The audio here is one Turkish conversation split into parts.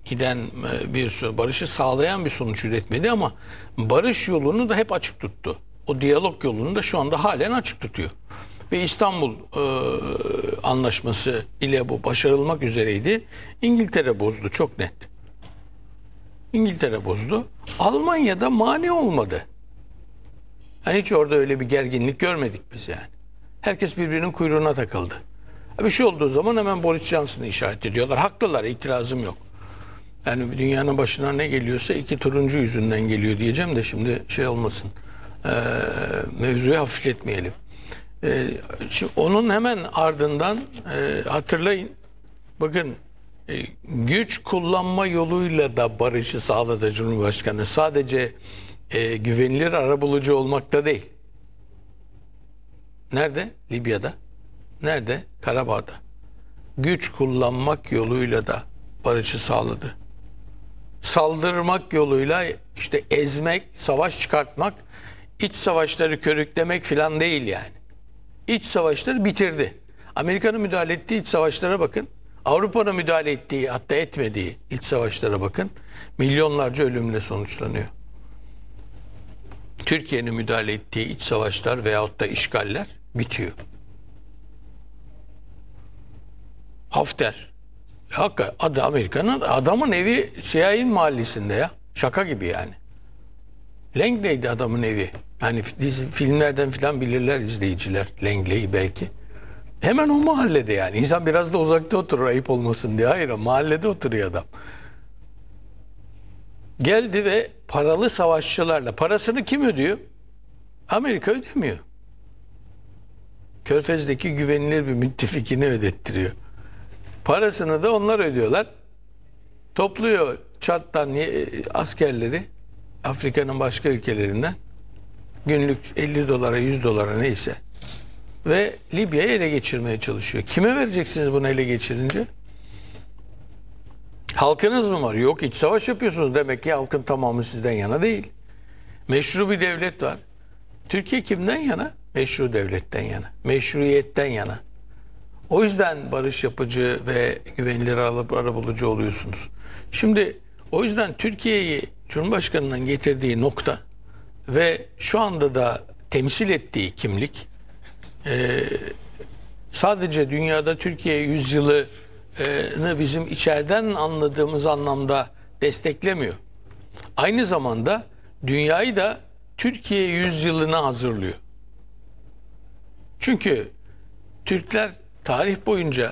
giden barışı sağlayan bir sonuç üretmedi ama barış yolunu da hep açık tuttu. O diyalog yolunu da şu anda halen açık tutuyor. Ve İstanbul Anlaşması ile bu başarılmak üzereydi. İngiltere bozdu, çok net. İngiltere bozdu. Almanya'da mani olmadı. Hani hiç orada öyle bir gerginlik görmedik biz yani. Herkes birbirinin kuyruğuna takıldı. Bir şey olduğu zaman hemen Boris Johnson'ı işaret ediyorlar. Haklılar, itirazım yok. Yani dünyanın başına ne geliyorsa iki turuncu yüzünden geliyor diyeceğim de şimdi şey olmasın. Mevzuyu hafifletmeyelim. Şimdi onun hemen ardından hatırlayın. Bakın güç kullanma yoluyla da barışı sağladı Cumhurbaşkanı. Sadece güvenilir arabulucu olmakta değil. Nerede? Libya'da. Nerede? Karabağ'da. Güç kullanmak yoluyla da barışı sağladı. Saldırmak yoluyla işte ezmek, savaş çıkartmak, iç savaşları körüklemek falan değil yani. İç savaşları bitirdi. Amerika'nın müdahale ettiği iç savaşlara bakın. Avrupa'nın müdahale ettiği, hatta etmediği iç savaşlara bakın. Milyonlarca ölümle sonuçlanıyor. Türkiye'nin müdahale ettiği iç savaşlar veyahut da işgaller bitiyor. Hafter. Hakikaten Amerika'nın adamın evi CIA'nin mahallesinde ya. Şaka gibi yani. Langley'di adamın evi. Yani filmlerden filan bilirler izleyiciler Langley'i belki. Hemen o mahallede yani. İnsan biraz da uzakta oturur ayıp olmasın diye. Hayır, mahallede oturuyor adam. Geldi ve paralı savaşçılarla, parasını kim ödüyor? Amerika ödemiyor. Körfez'deki güvenilir bir müttefikini ödettiriyor. Parasını da onlar ödüyorlar. Topluyor Çad'dan askerleri Afrika'nın başka ülkelerinden günlük 50 dolara 100 dolara neyse ve Libya'yı ele geçirmeye çalışıyor. Kime vereceksiniz bunu ele geçirince? Halkınız mı var? Yok, iç savaş yapıyorsunuz. Demek ki halkın tamamı sizden yana değil. Meşru bir devlet var. Türkiye kimden yana? Meşru devletten yana. Meşruiyetten yana. O yüzden barış yapıcı ve güvenilir arabulucu oluyorsunuz. Şimdi o yüzden Türkiye'yi Cumhurbaşkanı'nın getirdiği nokta ve şu anda da temsil ettiği kimlik sadece dünyada Türkiye yüzyılını bizim içeriden anladığımız anlamda desteklemiyor. Aynı zamanda dünyayı da Türkiye yüzyılına hazırlıyor. Çünkü Türkler tarih boyunca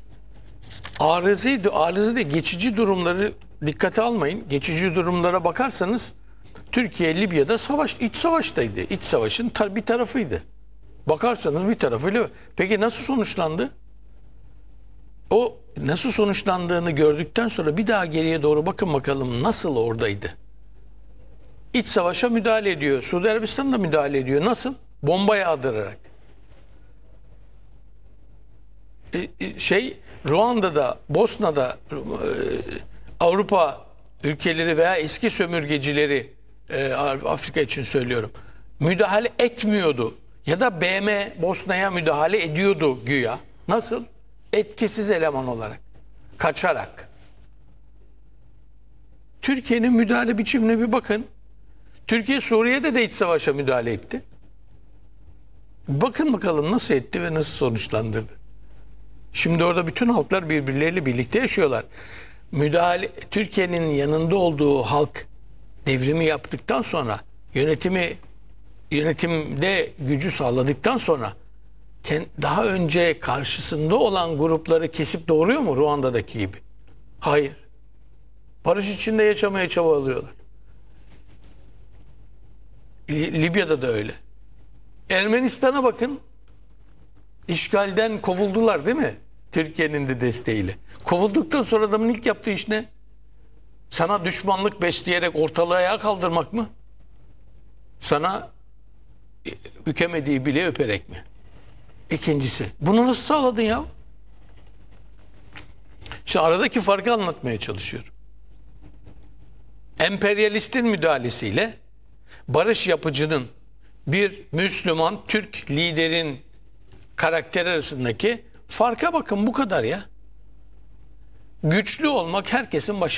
arıza geçici durumları dikkate almayın. Geçici durumlara bakarsanız Türkiye Libya'da iç savaştaydı. İç savaşın bir tarafıydı. Bakarsanız bir tarafıyla. Peki nasıl sonuçlandı? O nasıl sonuçlandığını gördükten sonra bir daha geriye doğru bakın bakalım nasıl oradaydı. İç savaşa müdahale ediyor. Suudi Arabistan da müdahale ediyor. Nasıl? Bomba yağdırarak. Ruanda'da, Bosna'da Avrupa ülkeleri veya eski sömürgecileri Afrika için söylüyorum. Müdahale etmiyordu. Ya da BM Bosna'ya müdahale ediyordu güya. Nasıl? Etkisiz eleman olarak. Kaçarak. Türkiye'nin müdahale biçimine bir bakın. Türkiye Suriye'de de iç savaşa müdahale etti. Bakın bakalım nasıl etti ve nasıl sonuçlandırdı. Şimdi orada bütün halklar birbirleriyle birlikte yaşıyorlar. Türkiye'nin yanında olduğu halk devrimi yaptıktan sonra yönetimde gücü sağladıktan sonra daha önce karşısında olan grupları kesip doğuruyor mu Ruanda'daki gibi? Hayır. Barış içinde yaşamaya çabalıyorlar. Libya'da da öyle. Ermenistan'a bakın. İşgalden kovuldular değil mi? Türkiye'nin de desteğiyle. Kovulduktan sonra adamın ilk yaptığı iş ne? Sana düşmanlık besleyerek ortalığı ayağa kaldırmak mı? Sana bükemediği bile öperek mi? İkincisi. Bunu nasıl sağladın ya? Şimdi aradaki farkı anlatmaya çalışıyorum. Emperyalistin müdahalesiyle barış yapıcının bir Müslüman Türk liderin karakter arasındaki farka bakın, bu kadar ya. Güçlü olmak herkesin başarılı.